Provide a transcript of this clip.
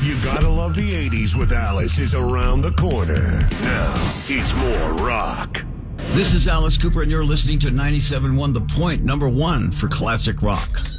You gotta love the 80s with Alice is around the corner. Now, it's more rock. This is Alice Cooper, and you're listening to 97.1 The Point, number one for classic rock.